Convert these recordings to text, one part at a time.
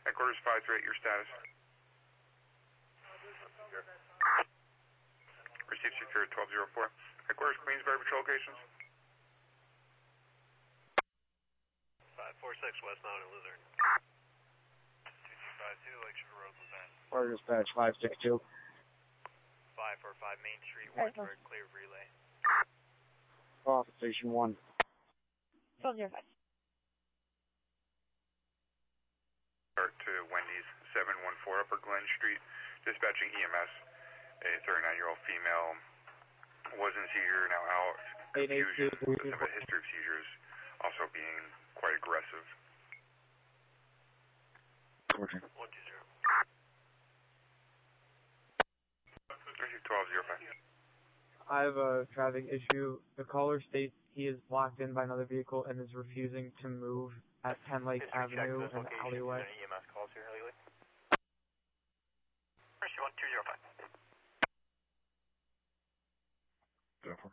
Headquarters 538, your status. Received secured 1204. Headquarters Queensbury Patrol locations. 546 West Mountain Luzerne. 2252 Lakeshore Road, Luzerne. Order dispatch 562. 545 Main Street, Warrensburg, clear relay. Off station 1. 1205. Start to Wendy's 714 Upper Glen Street, dispatching EMS. A 39-year-old female was in seizure, now out. Confusion with a history of seizures, also being quite aggressive. Roger. 120. 1205. I have a traffic issue. The caller states he is blocked in by another vehicle and is refusing to move at Penn Lake Avenue and alleyway. EMS calls here, alleyway. Mercy 1205. Therefore.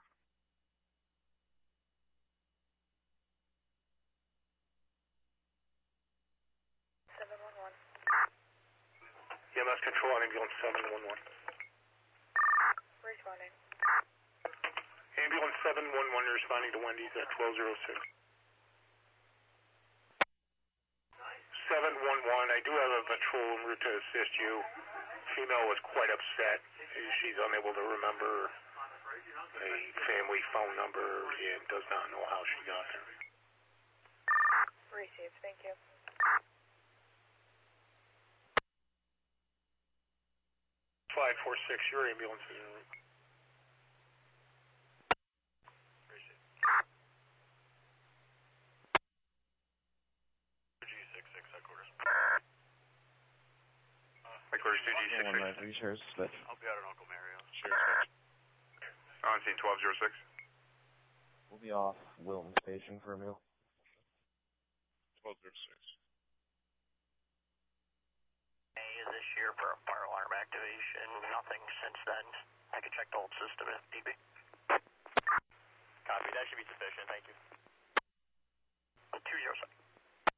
EMS control on ambulance 711. Responding. Ambulance 711 responding to Wendy's at 1206. 711, I do have a patrol en route to assist you. Female was quite upset. She's unable to remember a family phone number and does not know how she got there. Received, thank you. 546, your ambulance is en route. G66 headquarters. Headquarters 2G66. Are you sure it's Smith? I'll be out at Uncle Mario. On scene 1206. We'll be off Wilton Station for a meal. 1206. Is this year for a fire alarm activation? Nothing since then. I can check the old system if need be. Copy, that should be sufficient, thank you. 206.